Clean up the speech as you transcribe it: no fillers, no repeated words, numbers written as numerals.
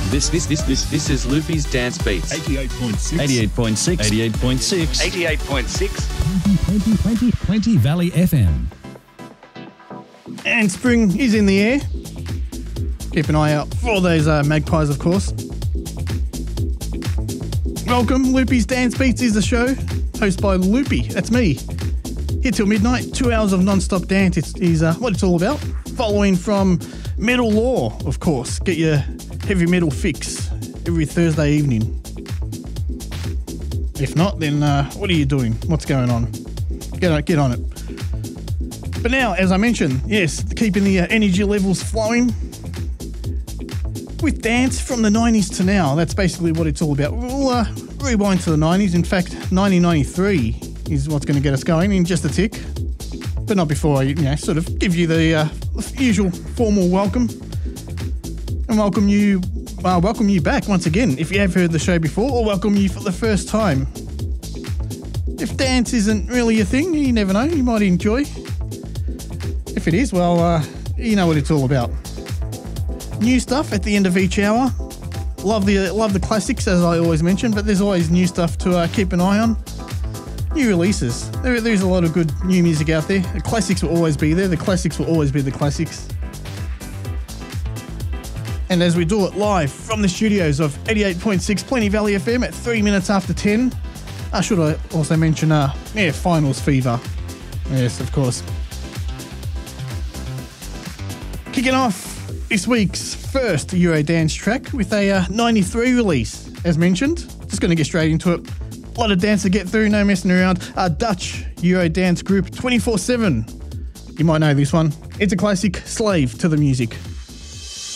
This is Loopy's Dance Beats. 88.6. 88.6. 88.6. 88.6. 20 Valley FM. And spring is in the air. Keep an eye out for those magpies, of course. Welcome, Loopy's Dance Beats is the show, hosted by Loopy, that's me. Here till midnight, 2 hours of non-stop dance is what it's all about. Following from Metal Law, of course. Get your heavy metal fix every Thursday evening. If not, then what are you doing? What's going on? Get on it. But now, as I mentioned, yes, keeping the energy levels flowing with dance from the 90s to now. That's basically what it's all about. We'll rewind to the 90s. In fact, 1993 is what's going to get us going in just a tick. But not before I, sort of give you the usual formal welcome and welcome you back once again if you have heard the show before, or welcome you for the first time. If dance isn't really your thing, you never know, you might enjoy. If it is, well, you know what it's all about. New stuff at the end of each hour. Love the classics, as I always mention, but there's always new stuff to keep an eye on. New releases. There's a lot of good new music out there. The classics will always be there. The classics will always be the classics. And as we do it live from the studios of 88.6 Plenty Valley FM at 3 minutes after 10, should I also mention, Finals Fever. Yes, of course. Kicking off this week's first Eurodance track with a 93 release, as mentioned. Just going to get straight into it. A lot of dance to get through, no messing around. Dutch Eurodance group 24/7. You might know this one. It's a classic, Slave to the Music.